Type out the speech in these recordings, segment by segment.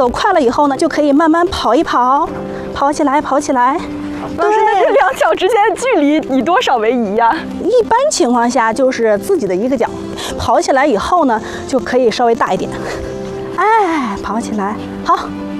走快了以后呢，就可以慢慢跑一跑，跑起来，跑起来。 老师，那这两脚之间的距离以多少为宜呀？ 一般情况下就是自己的一个脚，跑起来以后呢，就可以稍微大一点。哎，跑起来，好。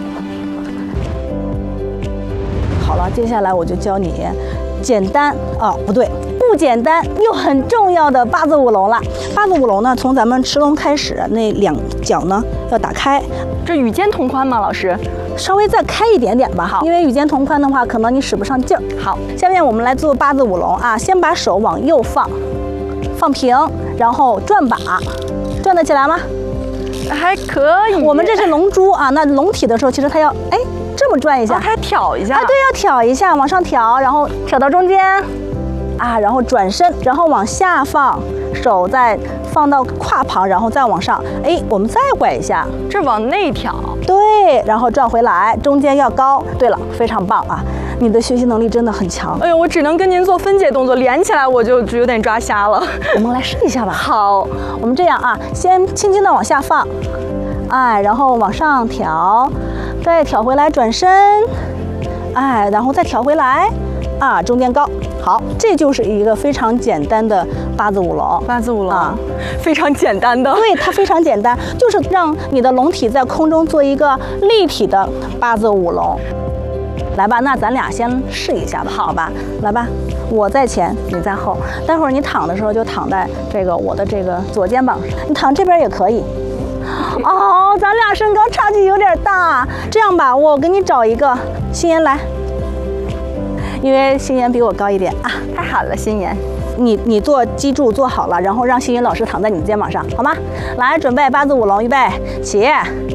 好了，接下来我就教你简单不对，不简单又很重要的八字舞龙了。八字舞龙呢，从咱们持龙开始，那两脚呢要打开。 这与肩同宽吗，老师？ 稍微再开一点点吧，好，因为与肩同宽的话，可能你使不上劲儿。好，下面我们来做八字舞龙啊，先把手往右放，放平，然后转把，转得起来吗？ 还可以。 我们这是龙珠啊，那龙体的时候，其实它要这么转一下， 还挑一下。 对，要挑一下，往上挑，然后挑到中间，然后转身，然后往下放，手再放到胯旁，然后再往上，我们再拐一下， 这往内挑。 对，然后转回来，中间要高。对了，非常棒啊！你的学习能力真的很强。 哎呦，我只能跟您做分解动作，连起来我就有点抓瞎了。 我们来试一下吧。 好， 我们这样啊，先轻轻的往下放，然后往上调，再调回来转身，然后再调回来，中间高。好，这就是一个非常简单的八字舞龙。 八字舞龙非常简单的。 对，它非常简单，就是让你的龙体在空中做一个立体的八字舞龙。来吧，那咱俩先试一下吧，好吧？来吧，我在前，你在后。待会儿你躺的时候就躺在我的这个左肩膀上，你躺这边也可以。咱俩身高差距有点大。这样吧，我给你找一个，心妍来。因为心妍比我高一点啊， 太好了，心妍， 你做基柱做好了，然后让心妍老师躺在你的肩膀上，好吗？来，准备八字舞龙，预备起。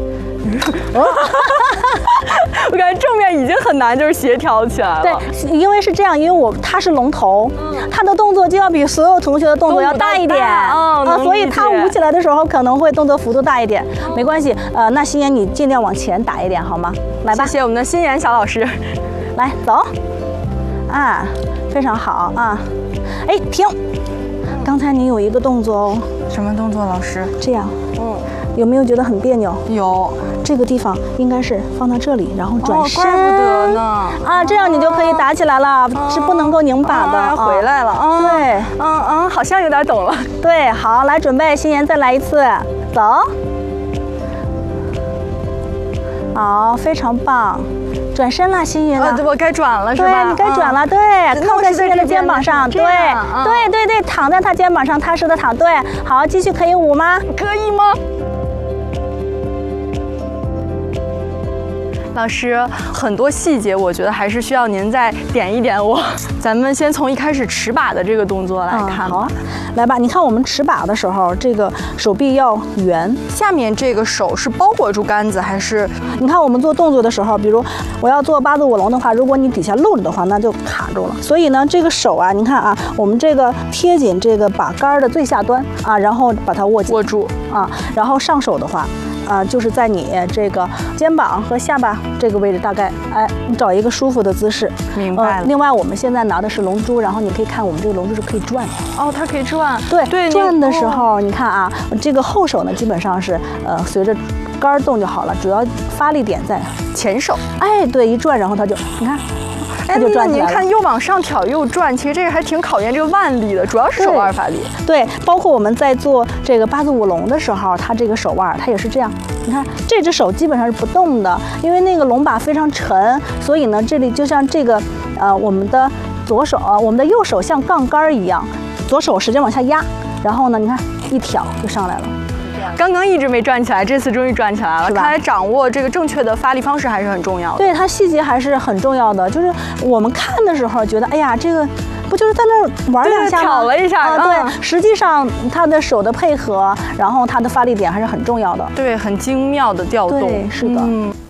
我感觉正面已经很难，就是协调起来了。 对，因为是这样，因为他是龙头，他的动作就要比所有同学的动作要大一点所以他舞起来的时候可能会动作幅度大一点。没关系，那心妍你尽量往前打一点，好吗？来吧， 谢谢我们的心妍小老师。 来，走。非常好啊！停！刚才你有一个动作哦。 什么动作，老师？ 这样。有没有觉得很别扭？ 有。 这个地方应该是放到这里，然后转身。 怪不得呢。 这样你就可以打起来了，是不能够拧把的。 回来了。 对。 好像有点懂了。 对，好，来准备，心妍再来一次，走。好，非常棒。转身了，心妍了。 我该转了是吧？ 对，你该转了。对，靠在心妍的肩膀上。对，躺在他肩膀上，踏实的躺。对，好，继续可以舞吗？ 可以吗？老师，很多细节我觉得还是需要您再点一点我。咱们先从一开始持把的这个动作来看。 好啊，来吧。你看我们持把的时候，这个手臂要圆， 下面这个手是包裹住杆子还是？ 你看我们做动作的时候，比如我要做八字舞龙的话，如果你底下露着的话，那就卡住了。所以呢，这个手你看我们这个贴紧这个把杆的最下端然后把它握住然后上手的话。就是在你这个肩膀和下巴这个位置，大概你找一个舒服的姿势。 明白了。 另外，我们现在拿的是龙珠，然后你可以看我们这个龙珠是可以转的。 它可以转。 对，转的时候，你看这个后手呢，基本上是随着杆动就好了，主要发力点在前手。对，一转，然后它就你看。它就转起来了。 您看又往上挑又转，其实这个还挺考验这个腕力的，主要是手腕发力。 对，包括我们在做这个八字舞龙的时候，它这个手腕它也是这样。你看这只手基本上是不动的，因为那个龙把非常沉，所以呢，这里就像这个我们的左手我们的右手像杠杆一样，左手使劲往下压，然后呢，你看一挑就上来了。 刚刚一直没转起来，这次终于转起来了。看来掌握这个正确的发力方式还是很重要的。 对，它细节还是很重要的。就是我们看的时候觉得，哎呀，这个不就是在那儿玩两下吗？ 挑了一下对，实际上他的手的配合，然后他的发力点还是很重要的。 对，很精妙的调动。 对，是的。